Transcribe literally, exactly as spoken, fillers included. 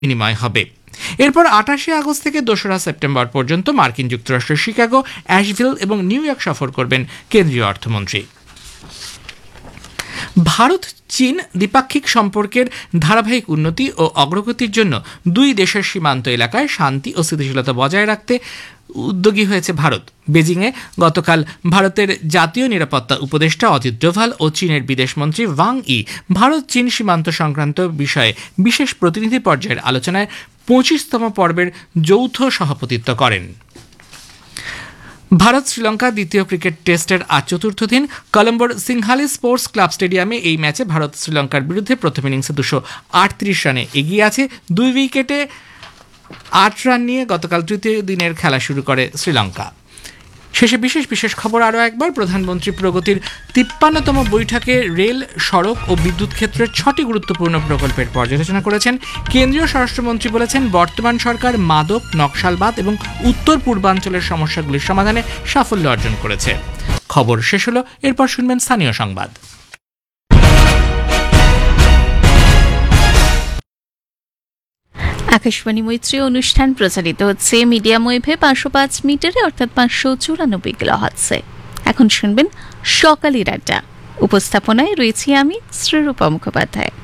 বিনিময় হবে। এরপর আটাশে আগস্ট থেকে দোসরা সেপ্টেম্বর পর্যন্ত মার্কিন যুক্তরাষ্ট্রের শিকাগো, অ্যাশভিল এবং নিউ ইয়র্ক সফর করবেন কেন্দ্রীয় অর্থমন্ত্রী। ভারত চীন দ্বিপাক্ষিক সম্পর্কের ধারাবাহিক উন্নতি ও অগ্রগতির জন্য দুই দেশের সীমান্ত এলাকায় শান্তি ও স্থিতিশীলতা বজায় রাখতে উদ্যোগী হয়েছে ভারত। বেজিংয়ে গতকাল ভারতের জাতীয় নিরাপত্তা উপদেষ্টা অজিত ডোভাল ও চীনের বিদেশমন্ত্রী ওয়াং ই ভারত চীন সীমান্ত সংক্রান্ত বিষয়ে বিশেষ প্রতিনিধি পর্যায়ের আলোচনায় পঁচিশতম পর্বের যৌথ সভাপতিত্ব করেন। ভারত শ্রীলঙ্কা দ্বিতীয় ক্রিকেট টেস্টের আজ চতুর্থ দিন কলম্বোর সিংহালি স্পোর্টস ক্লাব স্টেডিয়ামে এই ম্যাচে ভারত শ্রীলঙ্কার বিরুদ্ধে প্রথম ইনিংসে দুশো আটত্রিশ রানে এগিয়ে আছে। দুই উইকেটে আট রান নিয়ে গতকাল তৃতীয় দিনের খেলা শুরু করে শ্রীলঙ্কা। শেষে বিশেষ বিশেষ খবর আরও একবার। প্রধানমন্ত্রী প্রগতির তিপ্পান্নতম বৈঠকে রেল, সড়ক ও বিদ্যুৎ ক্ষেত্রের ছটি গুরুত্বপূর্ণ প্রকল্পের পর্যালোচনা করেছেন। কেন্দ্রীয় স্বরাষ্ট্রমন্ত্রী বলেছেন, বর্তমান সরকার মাদক, নকশালবাদ এবং উত্তর পূর্বাঞ্চলের সমস্যাগুলির সমাধানে সাফল্য অর্জন করেছে। খবর শেষ হলো, এরপর শুনবেন স্থানীয় সংবাদ। আকাশবাণী মৈত্রী অনুষ্ঠান প্রচারিত হচ্ছে মিডিয়াম ওয়েভে পাঁচশো পাঁচ মিটারে অর্থাৎ পাঁচশো চুরানব্বই কিলোহার্টজে। এখন শুনবেন সকালের আড্ডা। উপস্থাপনায় রয়েছি আমি শ্রীরূপা মুখোপাধ্যায়।